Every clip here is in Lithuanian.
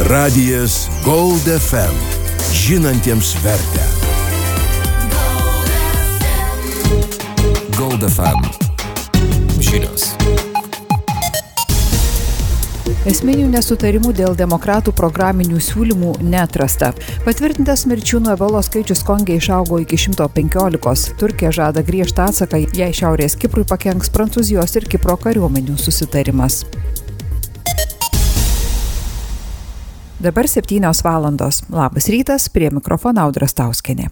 Radijas Gold FM. Žinantiems vertę. Gold FM. Žinios. Esminių nesutarimų dėl demokratų programinių siūlymų neatrasta. Patvirtintas mirčių nuo ebolos skaičius Konge išaugo iki 115. Turkija žada griežtą atsaką, jei Šiaurės Kiprui pakenks Prancūzijos ir Kipro kariuomenių susitarimas. Dabar 7 valandos. Labas rytas, prie mikrofono Audra Stauskienė.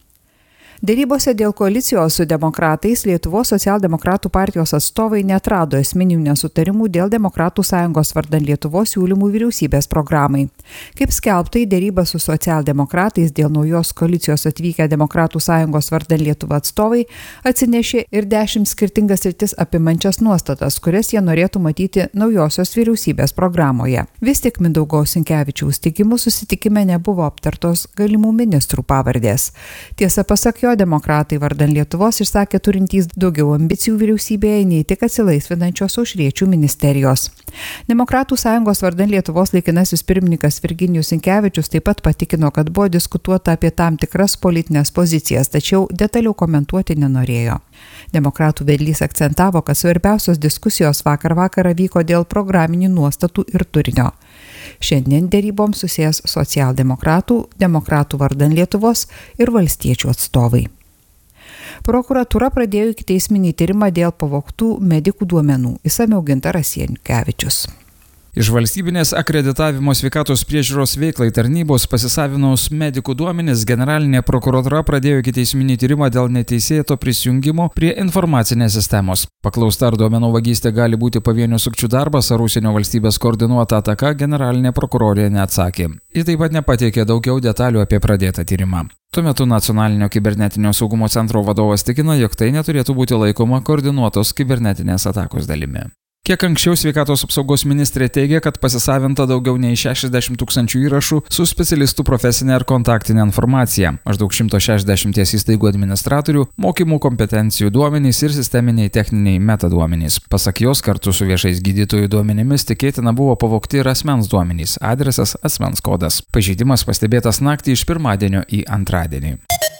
Dėrybose dėl koalicijos su demokratais Lietuvos socialdemokratų partijos atstovai neatrado esminių nesutarimų dėl Demokratų sąjungos vardan Lietuvos siūlymų vyriausybės programai. Kaip skelbta, į dėrybą su socialdemokratais dėl naujos koalicijos atvykę Demokratų sąjungos vardan Lietuva atstovai atsinešė ir 10 skirtingas sritis apimančias nuostatas, kurias jie norėtų matyti naujosios vyriausybės programoje. Vis tik Mindaugo Sinkevičiaus teigimu susitikime nebuvo aptartos galimų ministrų pavardės. Tiesa, pasak jo, demokratai vardan Lietuvos išsakė turintys daugiau ambicijų vyriausybėje nei tik atsilaisvinančios aušriečių ministerijos. Demokratų sąjungos vardan Lietuvos laikinasis pirmininkas Virginijus Sinkevičius taip pat patikino, kad buvo diskutuota apie tam tikras politinės pozicijas, tačiau detaliau komentuoti nenorėjo. Demokratų vedlys akcentavo, kad svarbiausios diskusijos vakar vakarą vyko dėl programinių nuostatų ir turinio. Šiandien dėryboms susės socialdemokratų, demokratų vardan Lietuvos ir valstiečių atstovai. Prokuratūra pradėjo ikiteisminį tyrimą dėl pavogtų medikų duomenų. Išsamiau Gintaras Jankevičius. Iš valstybinės akreditavimo sveikatos priežiūros veiklai tarnybos pasisavinus medikų duomenis, generalinė prokuratūra pradėjo ikiteisminį tyrimą dėl neteisėto prisijungimo prie informacinės sistemos. Paklausta, ar duomenų vagystė gali būti pavienių sukčių darbas ar užsienio valstybės koordinuota ataka, generalinė prokurorė neatsakė. Ji taip pat nepateikė daugiau detalių apie pradėtą tyrimą. Tuo metu Nacionalinio kibernetinio saugumo centro vadovas tikina, jog tai neturėtų būti laikoma koordinuotos kibernetinės atakos dalimi. Kiek anksčiau sveikatos apsaugos ministrė teigia, kad pasisavinta daugiau nei 60 000 įrašų su specialistų profesinė ir kontaktinė informacija, maždaug 160 įstaigų administratorių, mokymų kompetencijų duomenys ir sisteminiai techniniai metaduomenys. Pasak jos, kartu su viešais gydytojų duomenimis tikėtina buvo pavogti ir asmens duomenys, adresas, asmens kodas. Pažeidimas pastebėtas naktį iš pirmadienio į antradienį.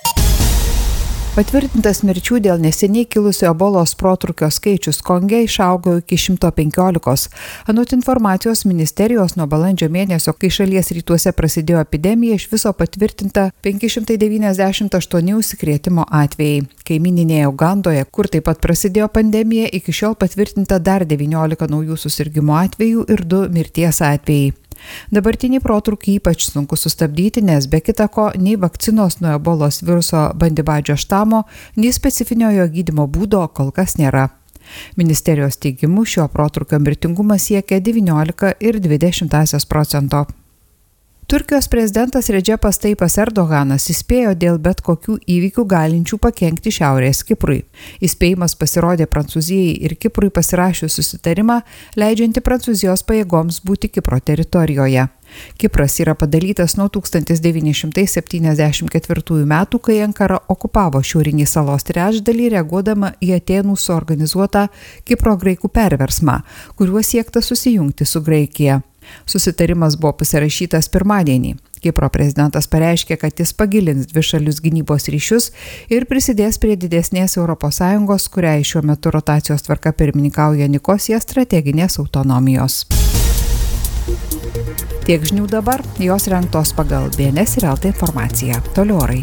Patvirtintas mirčių dėl neseniai kilusio ebolos protrūkio skaičius Konge išaugo iki 115. Anot informacijos ministerijos nuo balandžio mėnesio, kai šalies rytuose prasidėjo epidemija, iš viso patvirtinta 598 užsikrėtimo atvejai. Kaimyninėje Ugandoje, kur taip pat prasidėjo pandemija, iki šiol patvirtinta dar 19 naujų susirgimo atvejų ir 2 mirties atvejai. Dabartinį protrūkį ypač sunku sustabdyti, nes be kita ko nei vakcinos nuo ebolos viruso bandibadžio štamo, nei specifinio jo gydymo būdo kol kas nėra. Ministerijos teigimu šio protrūkio mirtingumas siekia 19,2%. Turkijos prezidentas Redžepas Tayyipas Erdoganas įspėjo dėl bet kokių įvykių galinčių pakenkti Šiaurės Kiprui. Įspėjimas pasirodė Prancūzijai ir Kiprui pasirašius susitarimą, leidžiantį Prancūzijos pajėgoms būti Kipro teritorijoje. Kipras yra padalytas nuo 1974 metų, kai Ankara okupavo šiaurinį salos trečdalį, reaguodama į Atėnų suorganizuotą Kipro graikų perversmą, kuriuo siekta susijungti su Graikija. Susitarimas buvo pasirašytas pirmadienį. Kipro prezidentas pareiškė, kad jis pagilins dvišalius gynybos ryšius ir prisidės prie didesnės ES, kuriai šiuo metu rotacijos tvarka pirmininkauja Nikosija, strateginės autonomijos. Tiek žinių dabar, jos rengtos pagal BNS ir LT informaciją. Toliau orai.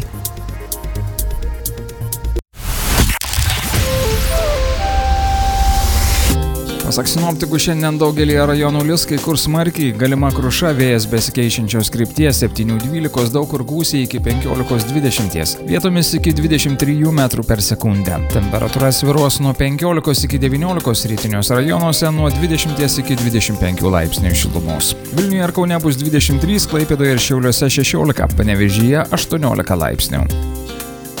Pasak sinoptikų, šiandien daugelį rajonų lis, kai kur smarkiai, galima kruša, vėjas besikeičiančios krypties 7-12, daug kur gūsiai iki 15-20, vietomis iki 23 metrų per sekundę. Temperatūra svyruos nuo 15 iki 19, rytiniuose rajonuose nuo 20 iki 25 laipsnių šilumos. Vilniuje ir Kaune bus 23, Klaipėdoje ir Šiauliuose 16, Panevėžyje 18 laipsnių.